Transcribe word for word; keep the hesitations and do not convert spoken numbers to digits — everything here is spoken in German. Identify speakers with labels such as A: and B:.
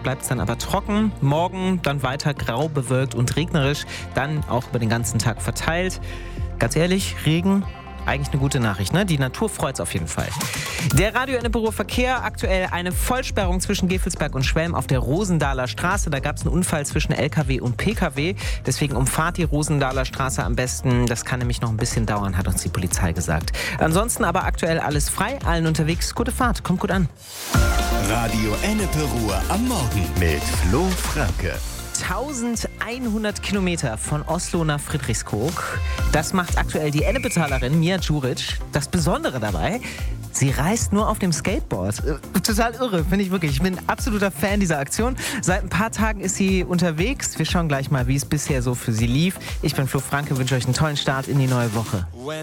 A: bleibt es dann aber trocken. Morgen dann weiter grau, bewölkt und regnerisch. Dann auch über den ganzen Tag verteilt. Ganz ehrlich, Regen, eigentlich eine gute Nachricht, ne? Die Natur freut es auf jeden Fall. Der Radio Enneperuer Verkehr, aktuell eine Vollsperrung zwischen Gevelsberg und Schwelm auf der Rosendaler Straße. Da gab es einen Unfall zwischen L K W und P K W. Deswegen umfahrt die Rosendaler Straße am besten. Das kann nämlich noch ein bisschen dauern, hat uns die Polizei gesagt. Ansonsten aber aktuell alles frei, allen unterwegs. Gute Fahrt, kommt gut an.
B: Radio Enneperuer am Morgen mit Flo Franke.
A: eintausendeinhundert Kilometer von Oslo nach Friedrichskoog. Das macht aktuell die Ennepetalerin Mia Djuric. Das Besondere dabei, sie reist nur auf dem Skateboard. Total irre, finde ich wirklich. Ich bin absoluter Fan dieser Aktion. Seit ein paar Tagen ist sie unterwegs. Wir schauen gleich mal, wie es bisher so für sie lief. Ich bin Flo Franke, wünsche euch einen tollen Start in die neue Woche.